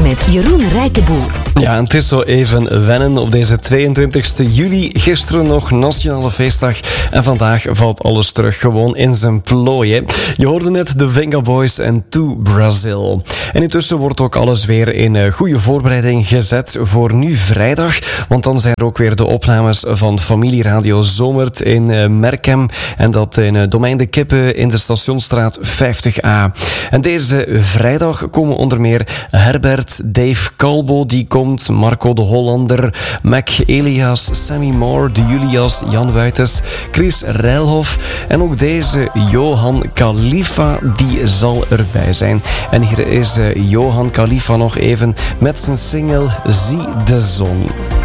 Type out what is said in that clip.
met Jeroen Rijkenboer. Ja, en het is zo even wennen op deze 22 juli. Gisteren nog Nationale Feestdag. En vandaag valt alles terug gewoon in zijn plooi. Hè. Je hoorde net de Venga Boys en To Brazil. En intussen wordt ook alles weer in goede voorbereiding gezet voor nu vrijdag. Want dan zijn er ook weer de opnames van Familieradio Zomert in Merkem. En dat in Domein de Kippen in de Stationsstraat 50A. En deze vrijdag komen onder meer Herbert, Dave Calbo, die komt, Marco de Hollander, Mac Elias, Sammy Moore, de Julias, Jan Wuitens, Chris Rijlhof en ook deze Johan Khalifa, die zal erbij zijn. En hier is Johan Khalifa nog even met zijn single Zie de Zon.